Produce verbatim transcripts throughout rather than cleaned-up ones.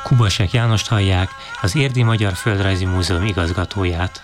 Kubasek Jánost hallják, az Érdi Magyar Földrajzi Múzeum igazgatóját.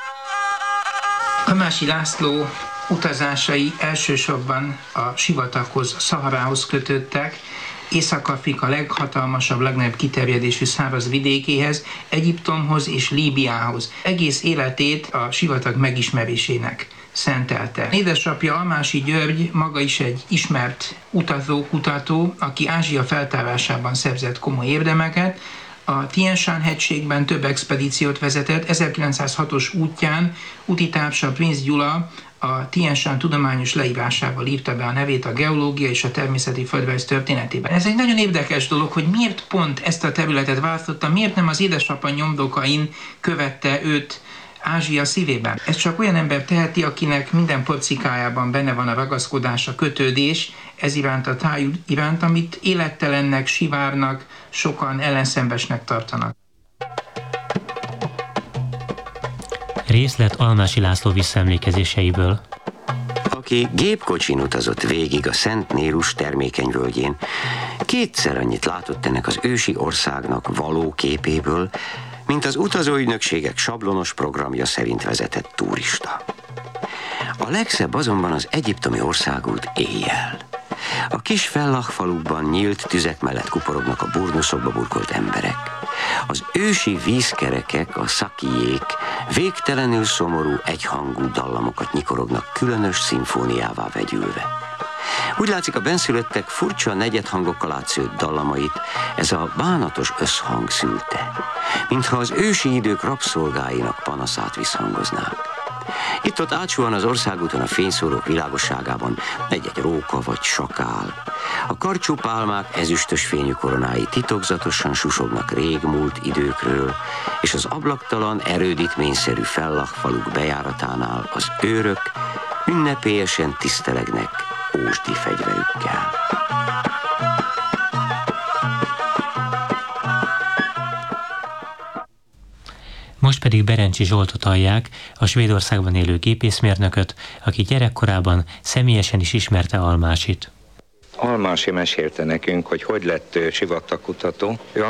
Almási László utazásai elsősorban a sivataghoz, a Szaharához kötöttek, Észak-Afrika leghatalmasabb, legnagyobb kiterjedésű száraz vidékéhez, Egyiptomhoz és Líbiához. Egész életét a sivatag megismerésének szentelte. Édesapja Almási György maga is egy ismert utazó, kutató, aki Ázsia feltárásában szerzett komoly érdemeket. A Tien Shan hegységben több expedíciót vezetett, ezerkilencszázhatos útján útitársa Prinz Gyula a Tien Shan tudományos leírásával írta be a nevét a geológia és a természeti földrajz történetében. Ez egy nagyon érdekes dolog, hogy miért pont ezt a területet választotta, miért nem az édesapa nyomdokain követte őt Ázsia szívében. Ez csak olyan ember teheti, akinek minden porcikájában benne van a ragaszkodás, a kötődés, ez iránt a táj iránt, amit élettelennek, sivárnak, sokan ellenszembesnek tartanak. Részlet Almási László visszaemlékezéseiből. Aki gépkocsin utazott végig a Szent Nérus termékeny völgyén, kétszer annyit látott ennek az ősi országnak való képéből, mint az utazóügynökségek sablonos programja szerint vezetett turista. A legszebb azonban az egyiptomi országút éjjel. A kis fellahfalukban nyílt tüzek mellett kuporognak a burnuszokba burkolt emberek. Az ősi vízkerekek, a szakijék végtelenül szomorú, egyhangú dallamokat nyikorognak különös szimfóniává vegyülve. Úgy látszik, a bennszülöttek furcsa negyedhangokkal átszőtt dallamait ez a bánatos összhang szülte, mintha az ősi idők rabszolgáinak panaszát visszhangoznák. Itt-ott átsuhan az országúton a fényszórók világosságában egy-egy róka vagy sakál. A karcsú pálmák ezüstös fényű koronái titokzatosan susognak régmúlt időkről, és az ablaktalan, erődítményszerű fellahfaluk bejáratánál az őrök ünnepélyesen tisztelegnek ósdi fegyverükkel. Most pedig Berencsi Zsoltot hallják, a Svédországban élő gépészmérnököt, aki gyerekkorában személyesen is ismerte Almásit. Almási mesélte nekünk, hogy hogy lett sivatagkutató. Ő